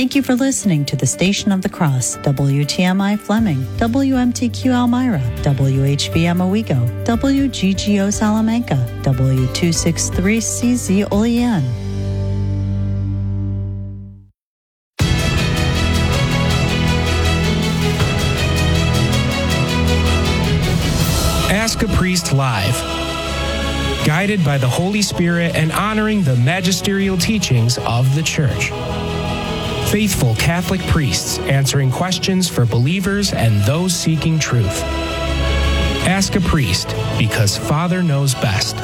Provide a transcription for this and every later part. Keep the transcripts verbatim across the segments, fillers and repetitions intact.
Thank you for listening to the Station of the Cross, W T M I Fleming, W M T Q Elmira, W H V M Owego, W G G O Salamanca, W two sixty-three C Z Olean. Ask a Priest Live. Guided by the Holy Spirit and honoring the magisterial teachings of the Church. Faithful Catholic priests answering questions for believers and those seeking truth. Ask a Priest, because Father knows best.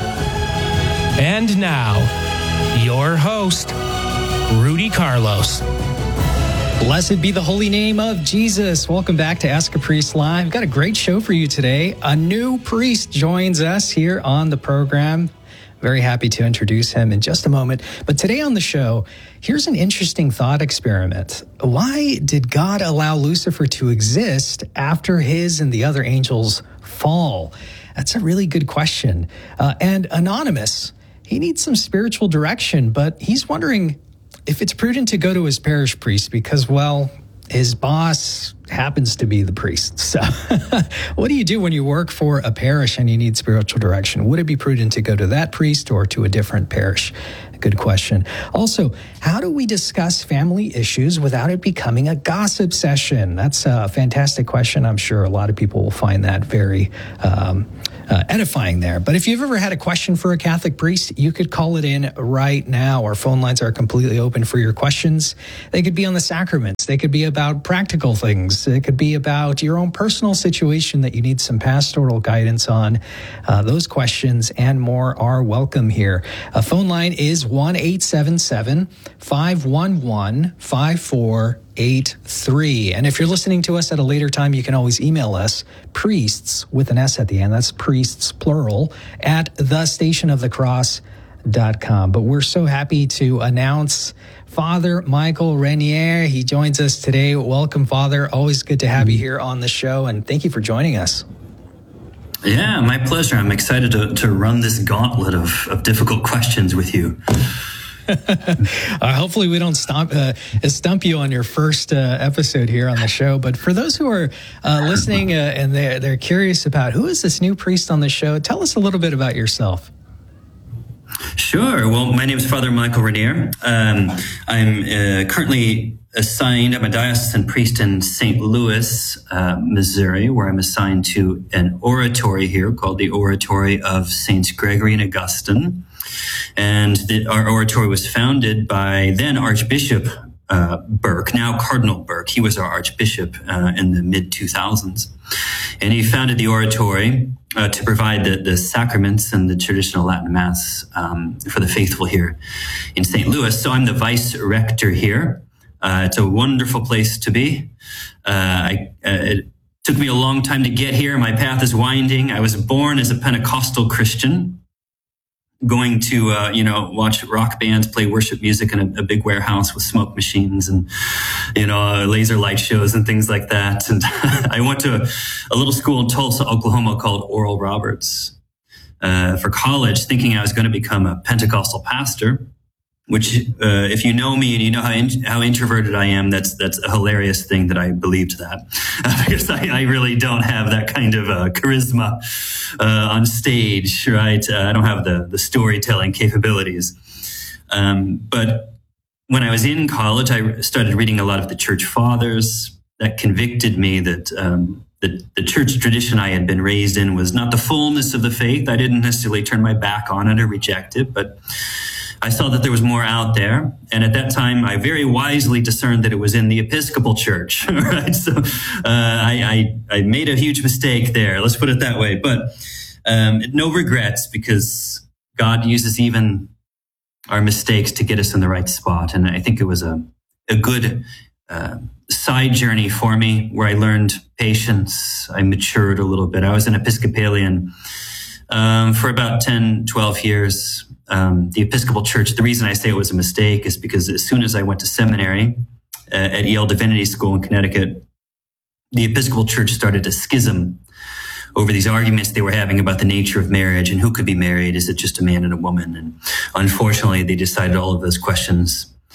And now, your host, Rudy Carlos. Blessed be the holy name of Jesus. Welcome back to Ask a Priest Live. We've got a great show for you today. A new priest joins us here on the program. Very happy to introduce him in just a moment. But today on the show, here's an interesting thought experiment. Why did God allow Lucifer to exist after his and the other angels' fall? That's a really good question. Uh, and Anonymous, he needs some spiritual direction, but he's wondering if it's prudent to go to his parish priest because, well, his boss happens to be the priest. So what do you do when you work for a parish and you need spiritual direction? Would it be prudent to go to that priest or to a different parish? Good question. Also, how do we discuss family issues without it becoming a gossip session? That's a fantastic question. I'm sure a lot of people will find that very um, uh, edifying there. But if you've ever had a question for a Catholic priest, you could call it in right now. Our phone lines are completely open for your questions. They could be on the sacraments. They could be about practical things. It could be about your own personal situation that you need some pastoral guidance on. Uh, those questions and more are welcome here. A phone line is one eight seven seven, five one one, five four eight three. And if you're listening to us at a later time, you can always email us, priests with an S at the end. That's priests, plural, at the station of the cross dot com. But we're so happy to announce Father Michael Renier. He joins us today. Welcome, Father. Always good to have you here on the show, and thank you for joining us. Yeah, my pleasure. I'm excited to, to run this gauntlet of, of difficult questions with you. uh, hopefully we don't stomp, uh, stump you on your first uh, episode here on the show. But for those who are uh, listening uh, and they're, they're curious about who is this new priest on the show, tell us a little bit about yourself. Sure. Well, my name is Father Michael Renier. Um, I'm uh, currently assigned, I'm a diocesan priest in Saint Louis, uh, Missouri, where I'm assigned to an oratory here called the Oratory of Saints Gregory and Augustine. And the, our oratory was founded by then Archbishop uh, Burke, now Cardinal Burke. He was our Archbishop uh, in the mid two thousands. And he founded the oratory uh, to provide the, the sacraments and the traditional Latin Mass um, for the faithful here in Saint Louis. So I'm the vice rector here. Uh, it's a wonderful place to be. Uh, I, uh, it took me a long time to get here. My path is winding. I was born as a Pentecostal Christian, going to, uh, you know, watch rock bands play worship music in a, a big warehouse with smoke machines and, you know, laser light shows and things like that. And I went to a, a little school in Tulsa, Oklahoma called Oral Roberts uh, for college, thinking I was going to become a Pentecostal pastor. Which, uh, if you know me and you know how in, how introverted I am, that's that's a hilarious thing that I believed that, uh, because I, I really don't have that kind of uh, charisma uh, on stage, right? Uh, I don't have the the storytelling capabilities. Um, but when I was in college, I started reading a lot of the Church Fathers. That convicted me that um, the the church tradition I had been raised in was not the fullness of the faith. I didn't necessarily turn my back on it or reject it, but I saw that there was more out there. And at that time, I very wisely discerned that it was in the Episcopal Church, right? So uh, I, I, I made a huge mistake there. Let's put it that way. But um, no regrets, because God uses even our mistakes to get us in the right spot. And I think it was a, a good uh, side journey for me where I learned patience. I matured a little bit. I was an Episcopalian um, for about ten, twelve years. Um, the Episcopal Church, the reason I say it was a mistake is because as soon as I went to seminary uh, at Yale Divinity School in Connecticut, the Episcopal Church started a schism over these arguments they were having about the nature of marriage and who could be married. Is it just a man and a woman? And unfortunately, they decided all of those questions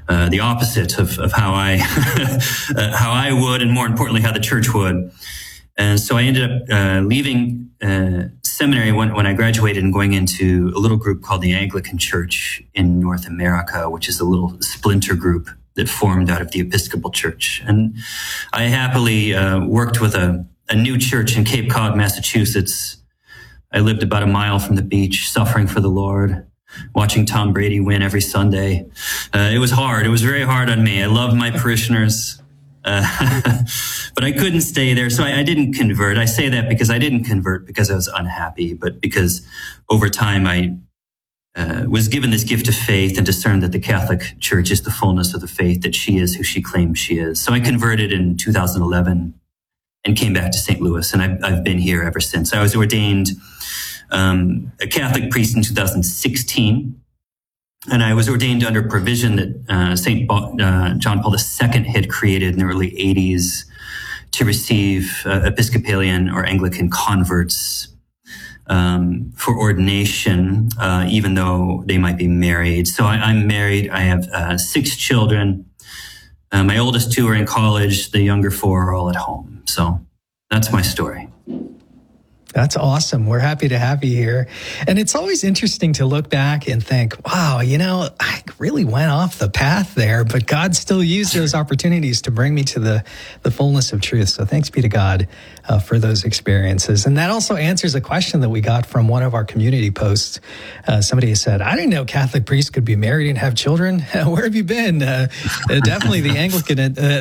uh, the opposite of, of how I uh, how I would, and more importantly, how the church would. And so I ended up uh, leaving uh, seminary when, when I graduated and going into a little group called the Anglican Church in North America, which is a little splinter group that formed out of the Episcopal Church. And I happily uh, worked with a, a new church in Cape Cod, Massachusetts. I lived about a mile from the beach, suffering for the Lord, watching Tom Brady win every Sunday. Uh, it was hard. It was very hard on me. I loved my parishioners. Uh, but I couldn't stay there. So I, I didn't convert. I say that because I didn't convert because I was unhappy, but because over time I uh, was given this gift of faith and discerned that the Catholic Church is the fullness of the faith, that she is who she claims she is. So I converted in two thousand eleven and came back to Saint Louis, and I've, I've been here ever since. I was ordained um, a Catholic priest in two thousand sixteen. And I was ordained under provision that uh, Saint Uh, John Paul the Second had created in the early eighties to receive uh, Episcopalian or Anglican converts um, for ordination, uh, even though they might be married. So I, I'm married. I have uh, six children. Uh, my oldest two are in college. The younger four are all at home. So that's my story. That's awesome. We're happy to have you here. And it's always interesting to look back and think, wow, you know, I really went off the path there, but God still used those opportunities to bring me to the, the fullness of truth. So thanks be to God uh, for those experiences. And that also answers a question that we got from one of our community posts. Uh, somebody said, I didn't know Catholic priests could be married and have children. Where have you been? Uh, definitely the Anglican uh,